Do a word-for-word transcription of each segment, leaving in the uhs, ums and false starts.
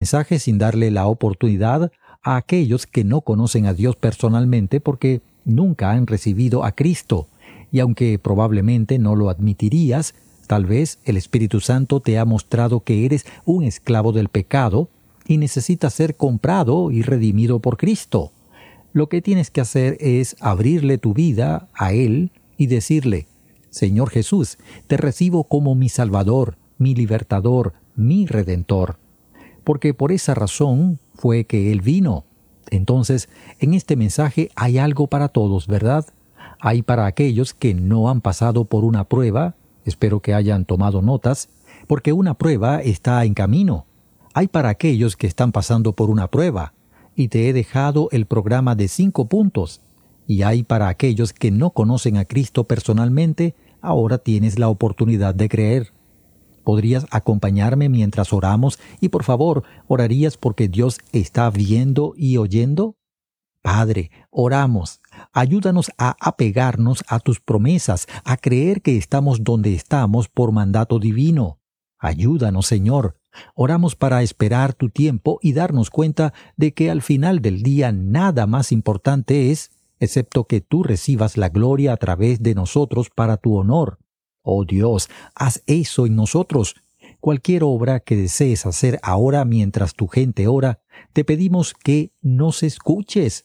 mensaje sin darle la oportunidad a aquellos que no conocen a Dios personalmente porque nunca han recibido a Cristo. Y aunque probablemente no lo admitirías, tal vez el Espíritu Santo te ha mostrado que eres un esclavo del pecado y necesitas ser comprado y redimido por Cristo. Lo que tienes que hacer es abrirle tu vida a Él y decirle: Señor Jesús, te recibo como mi Salvador, mi Libertador, mi Redentor. Porque por esa razón fue que Él vino. Entonces, en este mensaje hay algo para todos, ¿verdad? Hay para aquellos que no han pasado por una prueba, espero que hayan tomado notas, porque una prueba está en camino. Hay para aquellos que están pasando por una prueba, y te he dejado el programa de cinco puntos. Y hay para aquellos que no conocen a Cristo personalmente, ahora tienes la oportunidad de creer. ¿Podrías acompañarme mientras oramos? Y por favor, ¿orarías porque Dios está viendo y oyendo? Padre, oramos. Ayúdanos a apegarnos a tus promesas, a creer que estamos donde estamos por mandato divino. Ayúdanos, Señor. Oramos para esperar tu tiempo y darnos cuenta de que al final del día nada más importante es, excepto que tú recibas la gloria a través de nosotros para tu honor. Oh Dios, haz eso en nosotros. Cualquier obra que desees hacer ahora mientras tu gente ora, te pedimos que nos escuches.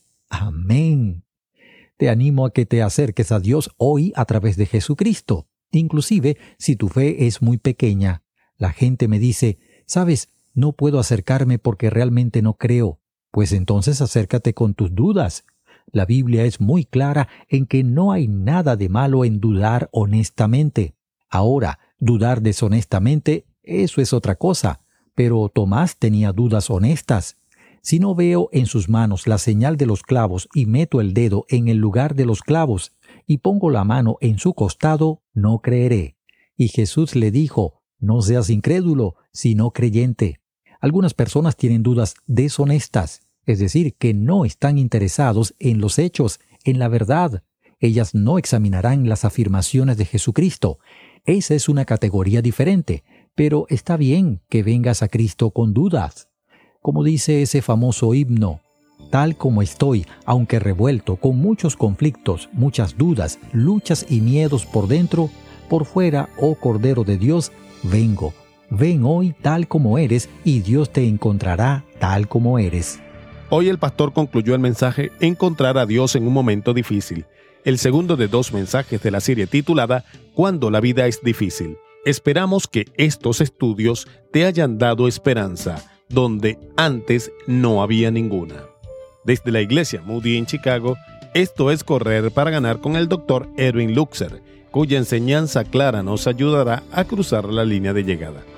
Amén. Te animo a que te acerques a Dios hoy a través de Jesucristo. Inclusive, si tu fe es muy pequeña, la gente me dice: ¿sabes? No puedo acercarme porque realmente no creo. Pues entonces acércate con tus dudas. La Biblia es muy clara en que no hay nada de malo en dudar honestamente. Ahora, dudar deshonestamente, eso es otra cosa. Pero Tomás tenía dudas honestas. Si no veo en sus manos la señal de los clavos y meto el dedo en el lugar de los clavos y pongo la mano en su costado, no creeré. Y Jesús le dijo: no seas incrédulo, sino creyente. Algunas personas tienen dudas deshonestas, es decir, que no están interesados en los hechos, en la verdad. Ellas no examinarán las afirmaciones de Jesucristo. Esa es una categoría diferente, pero está bien que vengas a Cristo con dudas. Como dice ese famoso himno: tal como estoy, aunque revuelto, con muchos conflictos, muchas dudas, luchas y miedos por dentro, por fuera, oh Cordero de Dios, vengo. Ven hoy tal como eres y Dios te encontrará tal como eres. Hoy el pastor concluyó el mensaje Encontrar a Dios en un momento difícil, el segundo de dos mensajes de la serie titulada Cuando la vida es difícil. Esperamos que estos estudios te hayan dado esperanza, donde antes no había ninguna. Desde la iglesia Moody en Chicago, esto es Correr para Ganar con el doctor Erwin Luxer, cuya enseñanza clara nos ayudará a cruzar la línea de llegada.